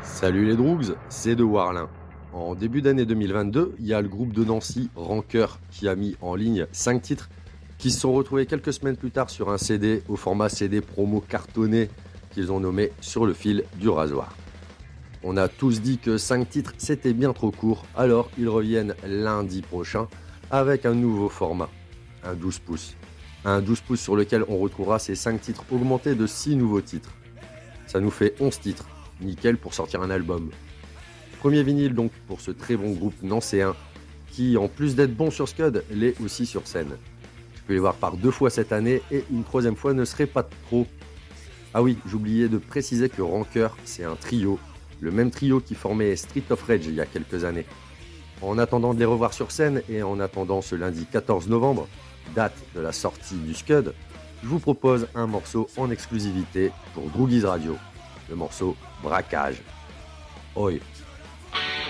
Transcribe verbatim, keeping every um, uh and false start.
Salut les Droogs, c'est de Warlin. En début d'année deux mille vingt-deux, il y a le groupe de Nancy, Rancœur, qui a mis en ligne cinq titres qui se sont retrouvés quelques semaines plus tard sur un C D au format C D promo cartonné qu'ils ont nommé Sur le fil du rasoir. On a tous dit que cinq titres c'était bien trop court, alors ils reviennent lundi prochain avec un nouveau format, un douze pouces. Un douze pouces sur lequel on retrouvera ces cinq titres augmentés de six nouveaux titres. Ça nous fait onze titres. Nickel pour sortir un album. Premier vinyle donc pour ce très bon groupe nancéen qui, en plus d'être bon sur Scud, l'est aussi sur scène. Je peux les voir par deux fois cette année et une troisième fois ne serait pas trop. Ah oui, j'oubliais de préciser que Rancœur, c'est un trio, le même trio qui formait Street of Rage il y a quelques années. En attendant de les revoir sur scène et en attendant ce lundi quatorze novembre, date de la sortie du Scud, je vous propose un morceau en exclusivité pour Droogies Radio. Le morceau Braquage. Oi.